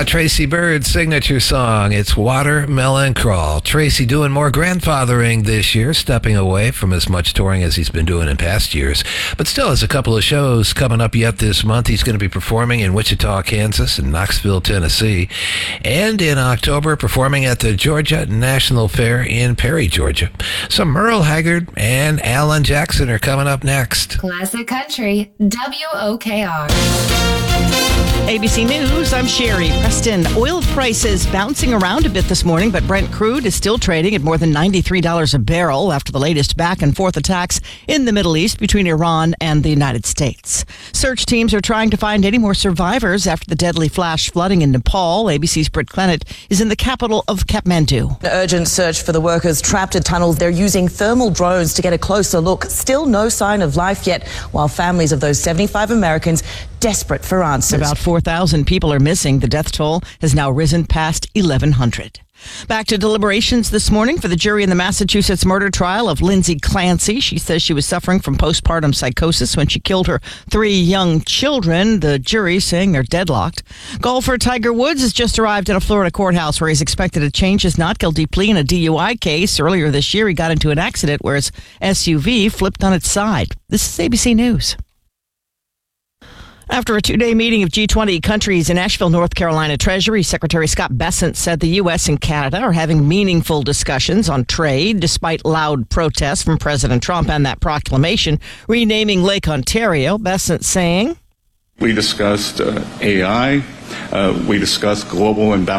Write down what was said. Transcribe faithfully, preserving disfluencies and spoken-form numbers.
Tracy Bird's signature song. It's Watermelon Crawl. Tracy doing more grandfathering this year, stepping away from as much touring as he's been doing in past years. But still has a couple of shows coming up yet this month. He's going to be performing in Wichita, Kansas, and Knoxville, Tennessee. And in October, performing at the Georgia National Fair in Perry, Georgia. So Merle Haggard and Alan Jackson are coming up next. Classic Country, W O K R. A B C News, I'm Sherry Preston. Oil prices bouncing around a bit this morning, but Brent crude is still trading at more than ninety-three dollars a barrel after the latest back and forth attacks in the Middle East between Iran and the United States. Search teams are trying to find any more survivors after the deadly flash flooding in Nepal. A B C's Britt Clennett is in the capital of Kathmandu. An urgent search for the workers trapped in tunnels. They're using thermal drones to get a closer look. Still no sign of life yet, while families of those seventy-five Americans desperate for answers. About four thousand people are missing. The death toll has now risen past eleven hundred. Back to deliberations this morning for the jury in the Massachusetts murder trial of Lindsay Clancy. She says she was suffering from postpartum psychosis when she killed her three young children. The jury saying they're deadlocked. Golfer Tiger Woods has just arrived at a Florida courthouse where he's expected to change his not guilty plea in a D U I case. Earlier this year, he got into an accident where his S U V flipped on its side. This is A B C News. After a two-day meeting of G twenty countries in Asheville, North Carolina, Treasury Secretary Scott Bessent said the U S and Canada are having meaningful discussions on trade despite loud protests from President Trump and that proclamation renaming Lake Ontario. Bessent saying, We discussed uh, A I. Uh, we discussed global imbalance.